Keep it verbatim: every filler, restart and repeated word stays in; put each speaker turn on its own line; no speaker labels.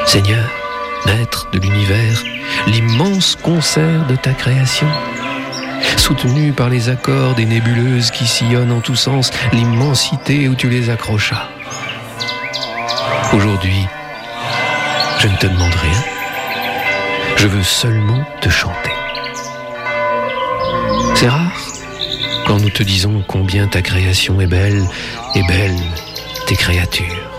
Seigneur, maître de l'univers, l'immense concert de ta création, soutenu par les accords des nébuleuses qui sillonnent en tous sens l'immensité où tu les accrochas. Aujourd'hui, je ne te demande rien. Je veux seulement te chanter. C'est rare quand nous te disons combien ta création est belle, et belle tes créatures.